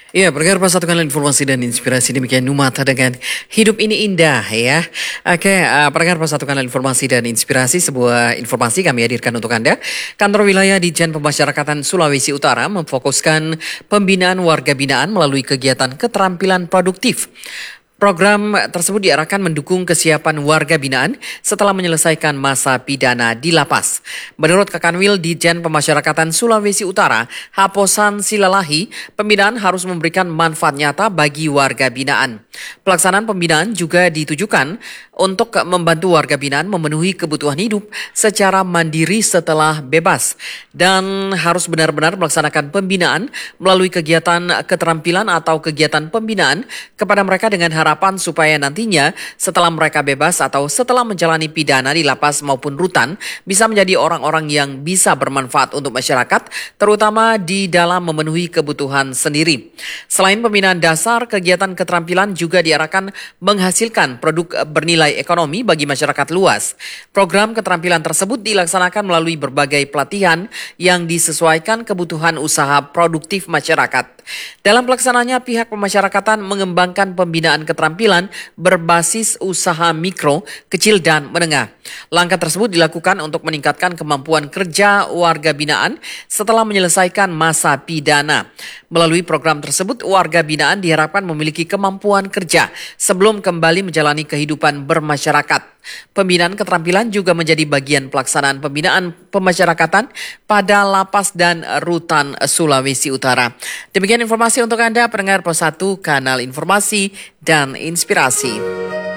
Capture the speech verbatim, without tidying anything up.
Ya, bergerak satu kali informasi dan inspirasi demikian Numata dengan hidup ini indah ya. Oke, uh, pendengar satu kanal informasi dan inspirasi, sebuah informasi kami hadirkan untuk Anda. Kantor wilayah Ditjen Pemasyarakatan Sulawesi Utara memfokuskan pembinaan warga binaan melalui kegiatan keterampilan produktif. Program tersebut diarahkan mendukung kesiapan warga binaan setelah menyelesaikan masa pidana di lapas. Menurut Kakanwil Ditjen Pemasyarakatan Sulawesi Utara, Haposan Silalahi, pembinaan harus memberikan manfaat nyata bagi warga binaan. Pelaksanaan pembinaan juga ditujukan untuk membantu warga binaan memenuhi kebutuhan hidup secara mandiri setelah bebas dan harus benar-benar melaksanakan pembinaan melalui kegiatan keterampilan atau kegiatan pembinaan kepada mereka dengan harapan supaya nantinya setelah mereka bebas atau setelah menjalani pidana di lapas maupun rutan bisa menjadi orang-orang yang bisa bermanfaat untuk masyarakat, terutama di dalam memenuhi kebutuhan sendiri. Selain pembinaan dasar, kegiatan keterampilan juga diarahkan menghasilkan produk bernilai ekonomi bagi masyarakat luas. Program keterampilan tersebut dilaksanakan melalui berbagai pelatihan yang disesuaikan kebutuhan usaha produktif masyarakat. Dalam pelaksanaannya, pihak pemasyarakatan mengembangkan pembinaan keterampilan berbasis usaha mikro, kecil, dan menengah. Langkah tersebut dilakukan untuk meningkatkan kemampuan kerja warga binaan setelah menyelesaikan masa pidana. Melalui program tersebut, warga binaan diharapkan memiliki kemampuan kerja sebelum kembali menjalani kehidupan bermasyarakat. Pembinaan keterampilan juga menjadi bagian pelaksanaan pembinaan pemasyarakatan pada lapas dan rutan Sulawesi Utara. Demikian informasi untuk Anda, pendengar Pos satu Kanal Informasi dan Inspirasi.